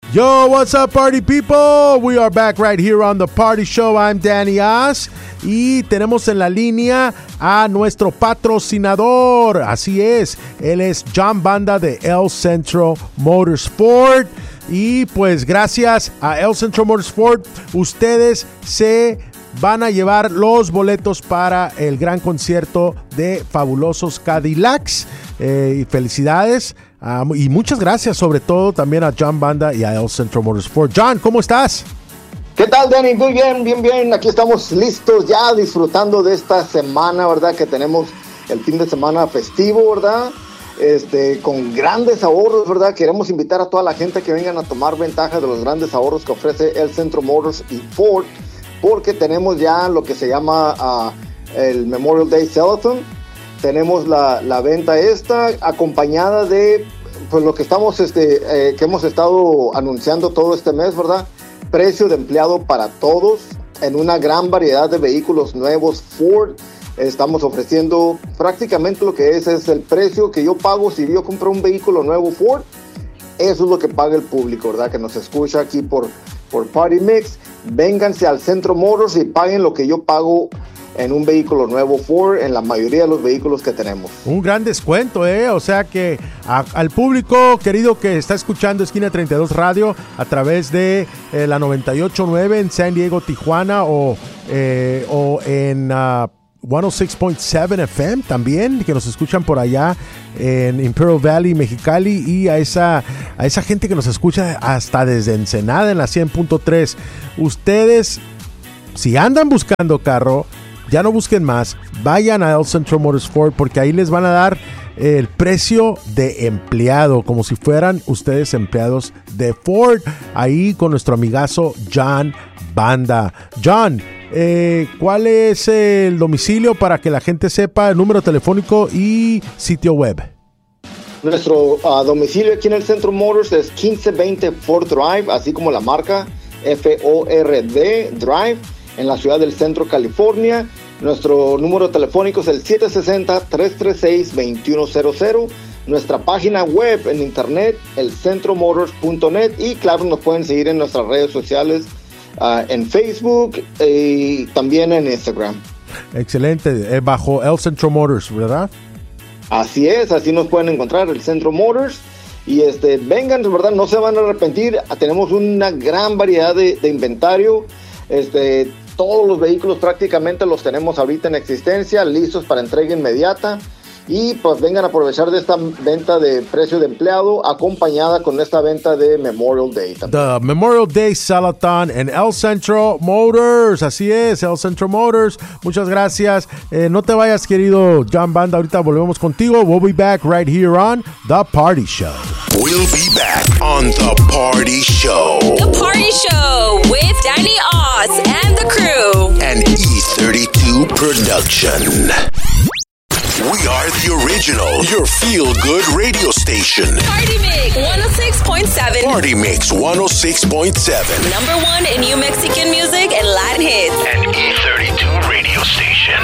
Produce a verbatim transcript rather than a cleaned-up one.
Yo, what's up, party people? We are back right here on The Party Show. I'm Danny Oz. Y tenemos en la línea a nuestro patrocinador. Así es, él es John Banda de El Centro Motorsport. Y pues gracias a El Centro Motorsport, ustedes se van a llevar los boletos para el gran concierto de Fabulosos Cadillacs. Eh, y felicidades. Um, y muchas gracias sobre todo también a John Banda y a El Centro Motorsport. John, ¿cómo estás? ¿Qué tal, Danny? Muy bien, bien, bien. Aquí estamos listos ya disfrutando de esta semana, ¿verdad? Que tenemos el fin de semana festivo, ¿verdad? Este, con grandes ahorros, ¿verdad? Queremos invitar a toda la gente que vengan a tomar ventaja de los grandes ahorros que ofrece El Centro Motors y Ford, porque tenemos ya lo que se llama uh, el Memorial Day Sell-a-thon. Tenemos la, la venta esta acompañada de pues lo que estamos este eh, que hemos estado anunciando todo este mes, ¿verdad? Precio de empleado para todos en una gran variedad de vehículos nuevos Ford. Estamos ofreciendo prácticamente lo que es es el precio que yo pago si yo compro un vehículo nuevo Ford. Eso es lo que paga el público, ¿verdad? Que nos escucha aquí por por Party Mix. Vénganse al Centro Motors y paguen lo que yo pago en un vehículo nuevo Ford, en la mayoría de los vehículos que tenemos. Un gran descuento, ¿eh? O sea que a, al público querido que está escuchando Esquina treinta y dos Radio a través de eh, la noventa y ocho punto nueve en San Diego, Tijuana o, eh, o en uh, ciento seis punto siete F M también, que nos escuchan por allá en Imperial Valley, Mexicali, y a esa, a esa gente que nos escucha hasta desde Ensenada en la cien punto tres. Ustedes, si andan buscando carro, ya no busquen más, vayan a El Centro Motorsport porque ahí les van a dar el precio de empleado, como si fueran ustedes empleados de Ford, ahí con nuestro amigazo John Banda. John, eh, ¿cuál es el domicilio para que la gente sepa el número telefónico y sitio web? Nuestro uh, domicilio aquí en El Centro Motors es quince veinte Ford Drive, así como la marca F O R D Drive, en la ciudad del Centro, California. Nuestro número telefónico es el siete seis cero, tres tres seis, dos uno cero cero. Nuestra página web en internet, el centro motors punto net. Y claro, nos pueden seguir en nuestras redes sociales, uh, en Facebook y también en Instagram. Excelente, eh, bajo El Centro Motors, ¿verdad? Así es, así nos pueden encontrar, el Centro Motors. Y este, vengan, de verdad, no se van a arrepentir. Tenemos una gran variedad de, de inventario. Este, todos los vehículos prácticamente los tenemos ahorita en existencia, listos para entrega inmediata. Y pues vengan a aprovechar de esta venta de precio de empleado acompañada con esta venta de Memorial Day también. The Memorial Day Sell-a-thon en El Centro Motors. Así es, El Centro Motors. Muchas gracias. Eh, no te vayas, querido John Banda. Ahorita volvemos contigo. We'll be back right here on The Party Show. We'll be back on The Party Show. The Party Show with Danny Oz and the crew. An E thirty-two production. We are the original, your feel-good radio station. Party Mix one oh six point seven. Party Mix one oh six point seven. Number one in New Mexican music and Latin hits. An E thirty-two radio station.